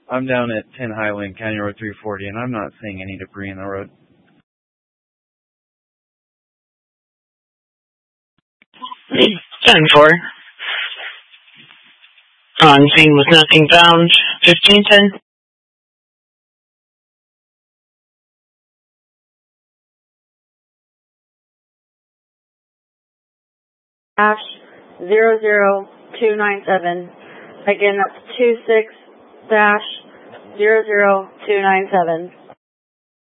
I'm down at 10 Highland, County Road 340, and I'm not seeing any debris in the road. 10-4. On scene with nothing found. 1510. Ash 00297. Again, that's 26-00297.